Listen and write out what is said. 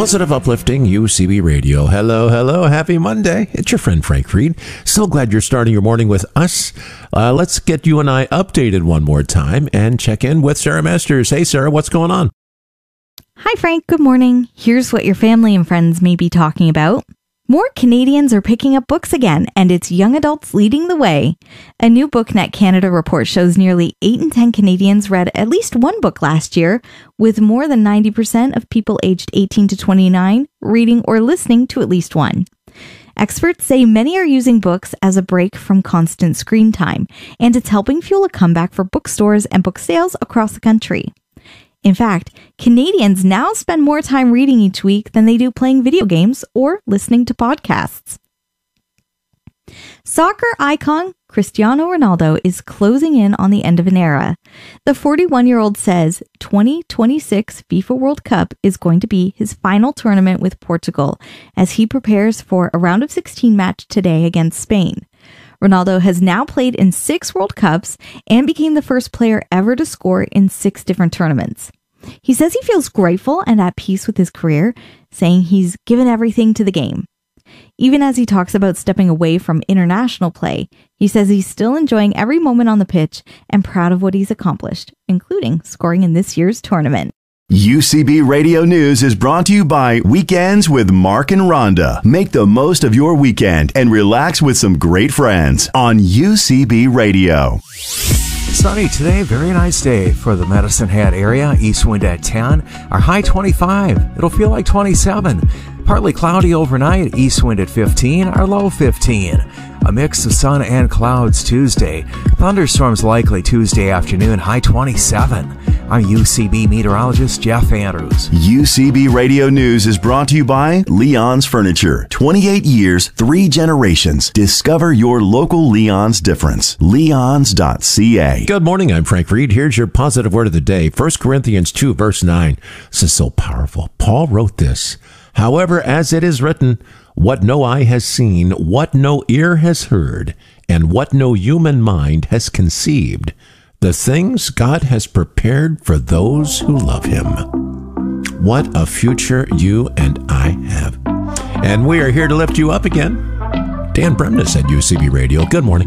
Positive, uplifting UCB Radio. Hello, hello. Happy Monday. It's your friend Frank Reed. So glad you're starting your morning with us. Let's get you and I updated one more time and check in with Sarah Masters. Hey, Sarah, what's going on? Hi, Frank. Good morning. Here's what your family and friends may be talking about. More Canadians are picking up books again, and it's young adults leading the way. A new BookNet Canada report shows nearly 8 in 10 Canadians read at least one book last year, with more than 90% of people aged 18 to 29 reading or listening to at least one. Experts say many are using books as a break from constant screen time, and it's helping fuel a comeback for bookstores and book sales across the country. In fact, Canadians now spend more time reading each week than they do playing video games or listening to podcasts. Soccer icon Cristiano Ronaldo is closing in on the end of an era. The 41-year-old says 2026 FIFA World Cup is going to be his final tournament with Portugal as he prepares for a round of 16 match today against Spain. Ronaldo has now played in 6 World Cups and became the first player ever to score in 6 different tournaments. He says he feels grateful and at peace with his career, saying he's given everything to the game. Even as he talks about stepping away from international play, he says he's still enjoying every moment on the pitch and proud of what he's accomplished, including scoring in this year's tournament. UCB Radio News is brought to you by Weekends with Mark and Rhonda. Make the most of your weekend and relax with some great friends on UCB Radio. Sunny today, very nice day for the Medicine Hat area. East wind at 10, our high 25. It'll feel like 27. Partly cloudy overnight, east wind at 15, our low 15. A mix of sun and clouds Tuesday. Thunderstorms likely Tuesday afternoon, high 27. I'm UCB meteorologist Jeff Andrews. UCB Radio News is brought to you by Leon's Furniture. 28 years, 3 generations. Discover your local Leon's difference. Leons.ca. Good morning. I'm Frank Reed. Here's your positive word of the day. 1 Corinthians 2, verse 9. This is so powerful. Paul wrote this. However, as it is written, what no eye has seen, what no ear has heard, and what no human mind has conceived, the things God has prepared for those who love him. What a future you and I have. And we are here to lift you up again. Dan Bremnes at UCB Radio. Good morning.